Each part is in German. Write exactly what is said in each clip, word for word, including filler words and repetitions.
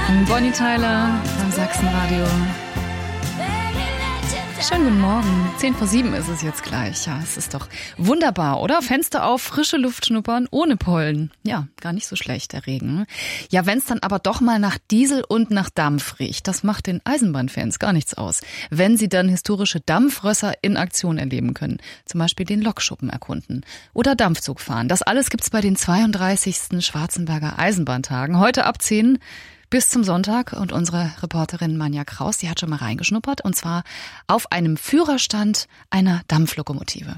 Bonnie Tyler beim Sachsenradio. Schönen guten Morgen. Zehn vor sieben ist es jetzt gleich. Ja, es ist doch wunderbar, oder? Fenster auf, frische Luft schnuppern, ohne Pollen. Ja, gar nicht so schlecht, der Regen. Ja, wenn es dann aber doch mal nach Diesel und nach Dampf riecht, das macht den Eisenbahnfans gar nichts aus. Wenn sie dann historische Dampfrösser in Aktion erleben können. Zum Beispiel den Lokschuppen erkunden. Oder Dampfzug fahren. Das alles gibt's bei den zweiunddreißigsten Schwarzenberger Eisenbahntagen. Heute ab zehn bis zum Sonntag, und unsere Reporterin Manja Kraus, die hat schon mal reingeschnuppert, und zwar auf einem Führerstand einer Dampflokomotive.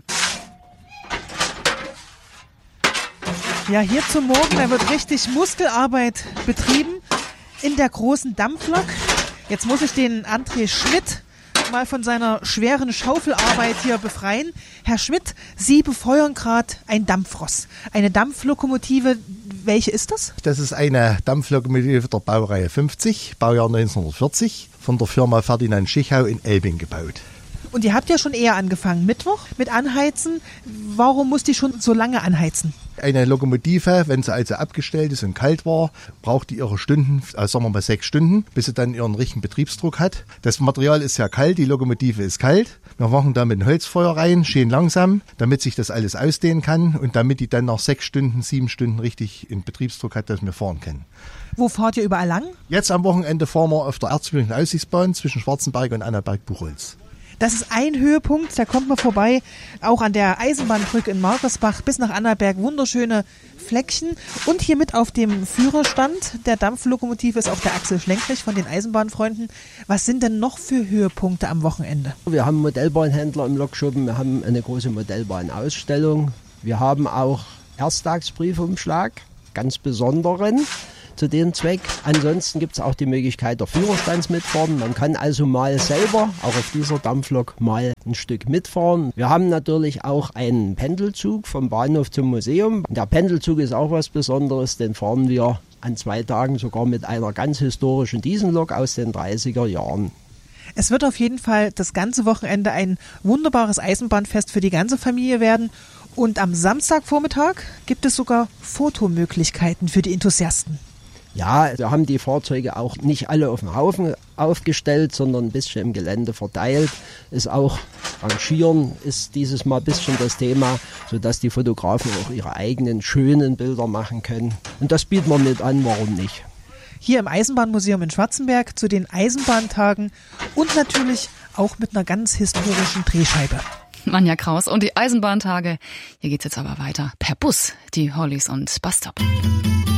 Ja, hier zum Morgen, da wird richtig Muskelarbeit betrieben in der großen Dampflok. Jetzt muss ich den André Schmidt mal von seiner schweren Schaufelarbeit hier befreien. Herr Schmidt, Sie befeuern gerade ein Dampfross, eine Dampflokomotive. Welche ist das? Das ist eine Dampflokomotive der Baureihe fünfzig, Baujahr neunzehnhundertvierzig, von der Firma Ferdinand Schichau in Elbing gebaut. Und ihr habt ja schon eher angefangen, Mittwoch mit Anheizen. Warum muss die schon so lange anheizen? Eine Lokomotive, wenn sie also abgestellt ist und kalt war, braucht die ihre Stunden, also sagen wir mal sechs Stunden, bis sie dann ihren richtigen Betriebsdruck hat. Das Material ist ja kalt, die Lokomotive ist kalt. Wir machen da mit ein Holzfeuer rein, schön langsam, damit sich das alles ausdehnen kann und damit die dann nach sechs Stunden, sieben Stunden richtig in Betriebsdruck hat, dass wir fahren können. Wo fahrt ihr überall lang? Jetzt am Wochenende fahren wir auf der Erzgebirgischen Aussichtsbahn zwischen Schwarzenberg und Annaberg-Buchholz. Das ist ein Höhepunkt, da kommt man vorbei, auch an der Eisenbahnbrücke in Markersbach bis nach Annaberg, wunderschöne Fleckchen. Und hier mit auf dem Führerstand der Dampflokomotive ist auch der Axel Schlenkrich von den Eisenbahnfreunden. Was sind denn noch für Höhepunkte am Wochenende? Wir haben Modellbahnhändler im Lokschuppen, wir haben eine große Modellbahnausstellung. Wir haben auch Ersttagsbriefumschlag, ganz besonderen zu dem Zweck. Ansonsten gibt es auch die Möglichkeit der Führerstandsmitfahren. Man kann also mal selber, auch auf dieser Dampflok, mal ein Stück mitfahren. Wir haben natürlich auch einen Pendelzug vom Bahnhof zum Museum. Der Pendelzug ist auch was Besonderes, den fahren wir an zwei Tagen sogar mit einer ganz historischen Diesellok aus den dreißiger Jahren. Es wird auf jeden Fall das ganze Wochenende ein wunderbares Eisenbahnfest für die ganze Familie werden. Und am Samstagvormittag gibt es sogar Fotomöglichkeiten für die Enthusiasten. Ja, wir haben die Fahrzeuge auch nicht alle auf dem Haufen aufgestellt, sondern ein bisschen im Gelände verteilt. Ist auch Rangieren ist dieses Mal ein bisschen das Thema, sodass die Fotografen auch ihre eigenen schönen Bilder machen können. Und das bieten wir mit an, warum nicht? Hier im Eisenbahnmuseum in Schwarzenberg zu den Eisenbahntagen und natürlich auch mit einer ganz historischen Drehscheibe. Manja Kraus und die Eisenbahntage. Hier geht's jetzt aber weiter per Bus, die Hollies und Bus Stop.